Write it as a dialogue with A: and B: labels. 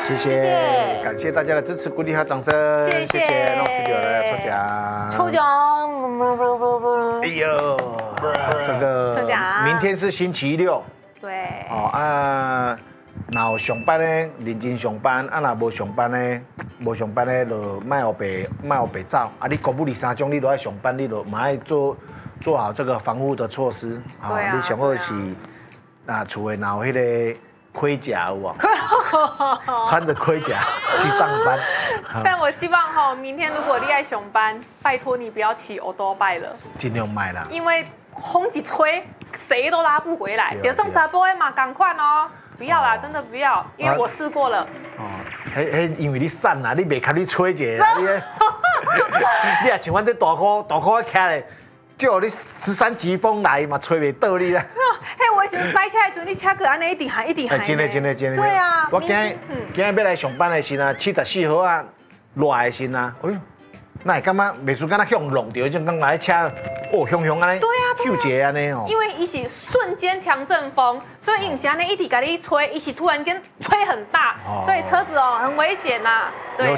A: 谢谢，感谢大家的支持、鼓励和掌声，谢谢让19的抽奖，
B: 抽奖，
A: 哎呦，这个明天是星期六，
B: 对，
A: 哦啊，若有上班呢，认真上班；啊，若无上班呢，就卖后白走。啊，你公布23种，你都要上班，你都嘛要做好这个防护的措施。
B: 对啊，
A: 你上好是厝的若有迄个盔甲有无？穿着盔甲去上班。
B: 但我希望明天如果你爱上班，拜托你不要骑欧多拜了，
A: 尽量卖啦。
B: 因为风一吹，谁都拉不回来。就算查甫的嘛，赶快哦，不要啦，真的不要，因为我试过了。
A: 因为你瘦啦，你袂看你吹一下，你也像阮这大块徛咧，叫你13级风来嘛，吹袂倒你啦。
B: 我想塞车的时候，你车个安尼一直喊。
A: 真的。
B: 对啊，
A: 我今日要来上班的时啊，74号啊，热的时啊，哎呦，那会感觉袂输敢若向弄着，种感觉车凶安尼，
B: 对啊，
A: 跳一下安尼哦。
B: 因为伊是瞬间强阵风，所以伊唔是安尼一直给你吹，伊是突然间吹很大，所以车子很危险呐。对。